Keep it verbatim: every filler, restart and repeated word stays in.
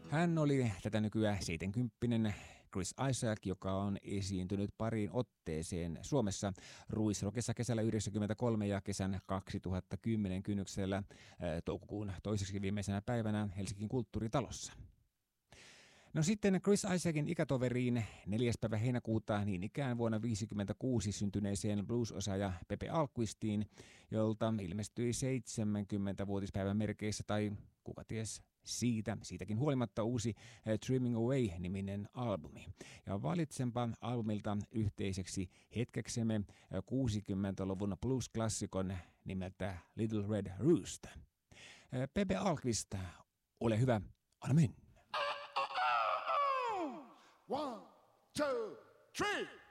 Hän oli tätä nykyään seitsemänkymppinen Chris Isaak, joka on esiintynyt pariin otteeseen Suomessa Ruisrockissa kesällä yhdeksänkymmentäkolme ja kesän kaksituhattakymmenen kynnyksellä toukokuun toiseksi viimeisenä päivänä Helsingin kulttuuritalossa. No sitten Chris Isaakin ikätoveriin neljäs päivä heinäkuuta niin ikään vuonna viisikymmentäkuusi syntyneeseen blues-osaaja Pepe Alquistiin, jolta ilmestyi seitsemänkymmenvuotispäivän merkeissä tai kuka ties siitä, siitäkin huolimatta uusi Trimming Away-niminen albumi. Ja valitsenpa albumilta yhteiseksi hetkeksemme kuusikymmentäluvun blues-klassikon nimeltä Little Red Rooster. Pepe Alquist, ole hyvä, anna mennä. One, two, three.